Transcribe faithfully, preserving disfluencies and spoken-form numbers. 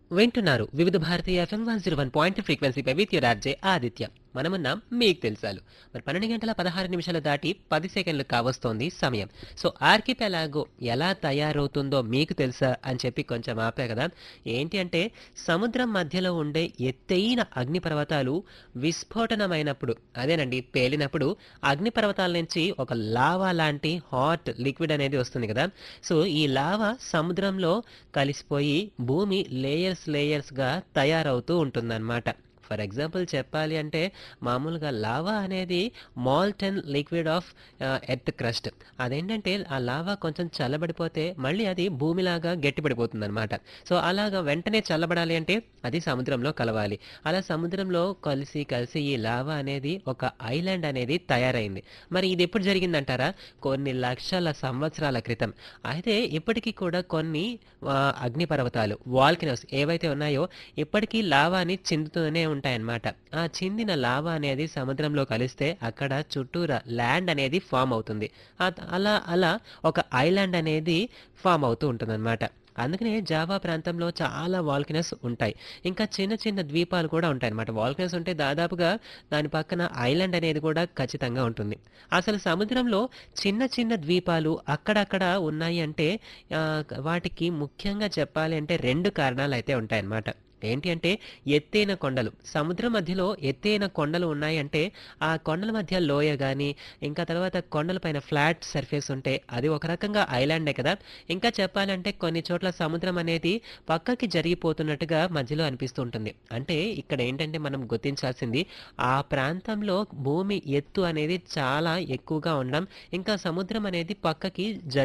వింటున్నారు వివిధ భారతీయ FM one zero one point ఫ్రీక్వెన్సీపై with your RJ Aditya. మనమున్నాం మీకు తెలుసాలు. మరి పన్నెండు గంటల పదహారు నిమిషాలు దాటి పది సెకండ్లు కావస్తోంది సమయం. సో ఆర్కిపెలాగో ఎలా తయారవుతుందో మీకు తెలుసా అని చెప్పి కొంచెం ఆపే కదా. ఏంటి అంటే సముద్రం మధ్యలో ఉండే ఎత్తైన అగ్నిపర్వతాలు విస్ఫోటనమైనప్పుడు, అదేనండి పేలినప్పుడు అగ్నిపర్వతాల నుంచి ఒక లావా లాంటి హాట్ లిక్విడ్ అనేది వస్తుంది కదా. సో ఈ లావా సముద్రంలో కలిసిపోయి భూమి లేయర్స్ లేయర్స్గా తయారవుతూ ఉంటుందన్నమాట. ఫర్ ఎగ్జాంపుల్ చెప్పాలి అంటే మామూలుగా లావా అనేది molten liquid of earth crust. అదేంటంటే ఆ లావా కొంచెం చల్లబడిపోతే మళ్ళీ అది భూమిలాగా గట్టిపడిపోతుంది అనమాట. సో అలాగా వెంటనే చల్లబడాలి అంటే అది సముద్రంలో కలవాలి. అలా సముద్రంలో కలిసి కలిసి ఈ లావా అనేది ఒక ఐలాండ్ అనేది తయారైంది. మరి ఇది ఎప్పుడు జరిగిందంటారా? కొన్ని లక్షల సంవత్సరాల క్రితం. అయితే ఇప్పటికీ కూడా కొన్ని ఆ, అగ్నిపర్వతాలు వాల్కనోస్ ఏవైతే ఉన్నాయో ఇప్పటికీ లావాని చిందుతూనే ఉంటాయన్నమాట. ఆ చిందిన లావా అనేది సముద్రంలో కలిస్తే అక్కడ చుట్టూరా ల్యాండ్ అనేది ఫామ్ అవుతుంది. ఆ త- అలా అలా ఒక ఐలాండ్ అనేది ఫామ్ అవుతూ ఉంటుందన్నమాట. అందుకనే జావా ప్రాంతంలో చాలా వాల్కనస్ ఉంటాయి. ఇంకా చిన్న చిన్న ద్వీపాలు కూడా ఉంటాయి అన్నమాట. వాల్కనస్ ఉంటే దాదాపుగా దాని పక్కన ఐలాండ్ అనేది కూడా ఖచ్చితంగా ఉంటుంది. అసలు సముద్రంలో చిన్న చిన్న ద్వీపాలు అక్కడక్కడ ఉన్నాయి అంటే ఆ, వాటికి ముఖ్యంగా చెప్పాలి అంటే రెండు కారణాలు అయితే ఉంటాయన్నమాట. ఏంటి అంటే ఎత్తైన కొండలు. సముద్రం మధ్యలో ఎత్తైన కొండలు ఉన్నాయంటే ఆ కొండల మధ్య లోయ కానీ, ఇంకా తర్వాత కొండలపైన ఫ్లాట్ సర్ఫేస్ ఉంటే అది ఒక రకంగా ఐలాండే కదా. ఇంకా చెప్పాలంటే కొన్ని చోట్ల సముద్రం అనేది పక్కకి జరిగిపోతున్నట్టుగా మధ్యలో అనిపిస్తూ ఉంటుంది. అంటే ఇక్కడ ఏంటంటే మనం గుర్తించాల్సింది ఆ ప్రాంతంలో భూమి ఎత్తు అనేది చాలా ఎక్కువగా ఉండడం, ఇంకా సముద్రం అనేది పక్కకి